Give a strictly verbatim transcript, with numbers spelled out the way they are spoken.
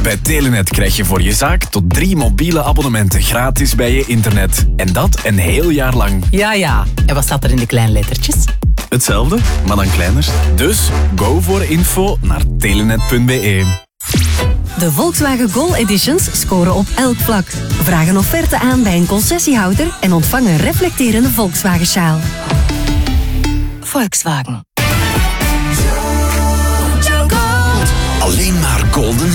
Bij Telenet krijg je voor je zaak tot drie mobiele abonnementen gratis bij je internet. En dat een heel jaar lang. Ja, ja. En wat staat er in de kleine lettertjes? Hetzelfde, maar dan kleiner. Dus go voor info naar telenet punt be. De Volkswagen Gol Editions scoren op elk vlak. Vraag een offerte aan bij een concessiehouder en ontvang een reflecterende Volkswagen-sjaal. Volkswagen. Alleen maar golden